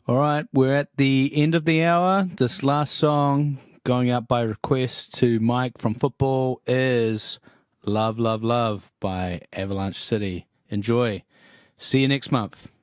All right, we're at the end of the hour. This last song, going out by request to Mike from football, is Love, Love, Love by Avalanche City. Enjoy. See you next month.